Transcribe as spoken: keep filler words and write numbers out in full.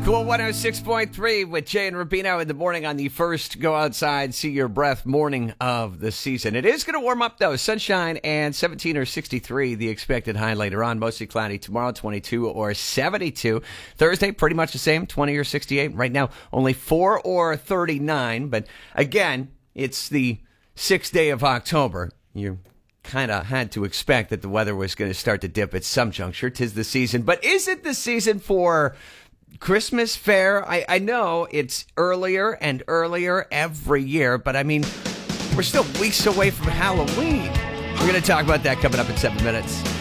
Cool one oh six point three with Jay and Rubino in the morning on the first go outside, see your breath morning of the season. It is going to warm up, though. Sunshine and seventeen or sixty-three, the expected high later on. Mostly cloudy tomorrow, twenty-two or seventy-two. Thursday, pretty much the same, twenty or sixty-eight. Right now, only four or thirty-nine. But again, it's the sixth day of October. You kind of had to expect that the weather was going to start to dip at some juncture. 'Tis the season. But is it the season for Christmas fair? I, I know it's earlier and earlier every year, but I mean, we're still weeks away from Halloween. We're going to talk about that coming up in seven minutes.